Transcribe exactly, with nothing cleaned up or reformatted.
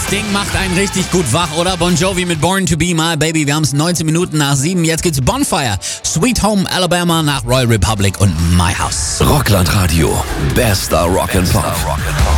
Ding macht einen richtig gut wach, oder? Bon Jovi mit Born to Be My Baby. Wir haben es neunzehn Minuten nach sieben. Jetzt geht's Bonfire. Sweet Home Alabama nach Royal Republic und My House. Rockland Radio. Bester Rock'n'Pop.